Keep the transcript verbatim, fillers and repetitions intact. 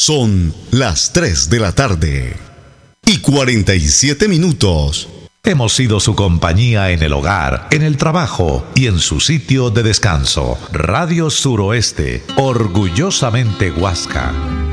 Son las tres de la tarde y cuarenta y siete minutos. Hemos sido su compañía en el hogar, en el trabajo y en su sitio de descanso. Radio Suroeste, orgullosamente Huasca.